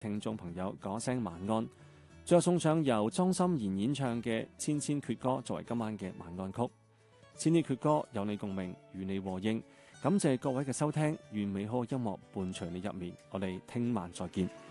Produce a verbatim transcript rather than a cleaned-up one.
聽眾朋友講聲晚安。最後送上由莊心妍演唱嘅《千千闕歌》作為今晚嘅晚安曲。千千闕歌有你共鳴，與你和應。感謝各位嘅收聽，願美好嘅音樂伴隨你入眠。我哋聽晚再見。